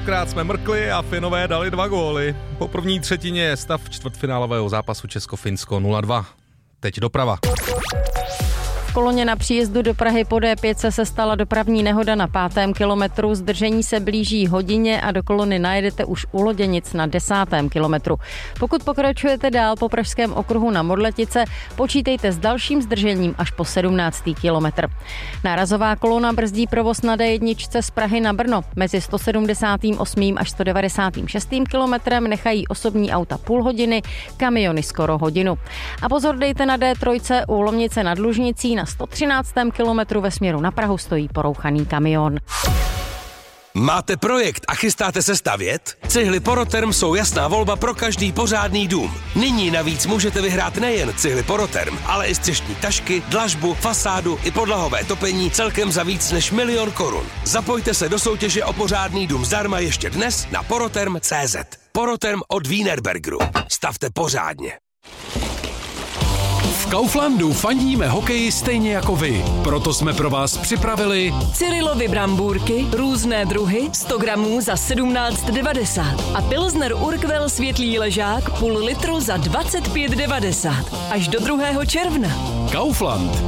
Krát jsme mrkli a Finové dali 2 góly. Po první třetině je stav čtvrtfinálového zápasu Česko-Finsko 0-2. Teď doprava. V koloně na příjezdu do Prahy po D5 se stala dopravní nehoda na 5. kilometru. Zdržení se blíží hodině a do kolony najedete už u Loděnic na 10. kilometru. Pokud pokračujete dál po pražském okruhu na Modletice, počítejte s dalším zdržením až po 17. kilometr. Nárazová kolona brzdí provoz na D1 z Prahy na Brno. Mezi 178. až 196. kilometrem nechají osobní auta půl hodiny, kamiony skoro hodinu. A pozor dejte na D3 u Lomnice nad Lužnicí. Na 113. kilometru ve směru na Prahu stojí porouchaný kamion. Máte projekt a chystáte se stavět? Cihly Poroterm jsou jasná volba pro každý pořádný dům. Nyní navíc můžete vyhrát nejen cihly Poroterm, ale i střešní tašky, dlažbu, fasádu i podlahové topení celkem za víc než 1 000 000 korun. Zapojte se do soutěže o pořádný dům zdarma ještě dnes na poroterm.cz. Poroterm od Wienerbergeru. Stavte pořádně. V Kauflandu fandíme hokeji stejně jako vy. Proto jsme pro vás připravili Cyrilovy brambůrky, různé druhy, 100 gramů za 17,90 a Pilsner Urquell světlý ležák půl litru za 25,90 až do 2. června. Kaufland.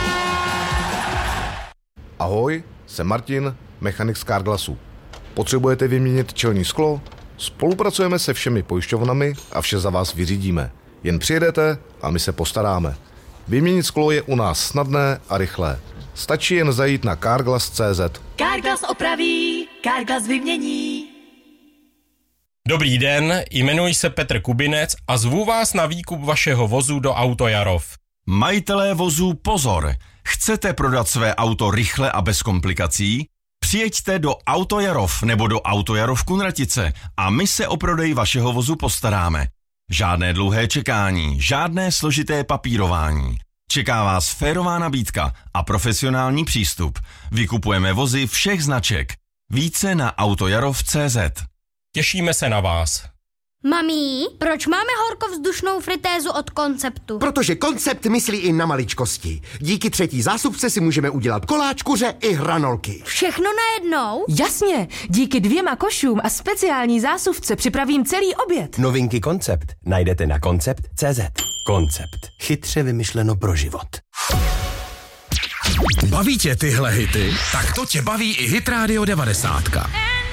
Ahoj, jsem Martin, mechanik z Carglassu. Potřebujete vyměnit čelní sklo? Spolupracujeme se všemi pojišťovnami a vše za vás vyřídíme. Jen přijedete a my se postaráme. Vyměnit sklo je u nás snadné a rychlé. Stačí jen zajít na Carglass.cz. Carglass opraví, Carglass vymění. Dobrý den, jmenuji se Petr Kubinec a zvu vás na výkup vašeho vozu do Autojarov. Majitelé vozů pozor! Chcete prodat své auto rychle a bez komplikací? Přijeďte do Autojarov nebo do Autojarov Kunratice a my se o prodej vašeho vozu postaráme. Žádné dlouhé čekání, žádné složité papírování. Čeká vás férová nabídka a profesionální přístup. Vykupujeme vozy všech značek. Více na autojarov.cz. Těšíme se na vás. Mami, proč máme horkovzdušnou fritézu od Konceptu? Protože Koncept myslí i na maličkosti. Díky 3. zásupce si můžeme udělat koláč, kuře i hranolky. Všechno najednou? Jasně, díky 2 košům a speciální zásuvce připravím celý oběd. Novinky Koncept najdete na koncept.cz. Koncept. Chytře vymyšleno pro život. Baví tě tyhle hity? Tak to tě baví i Hit Radio 90.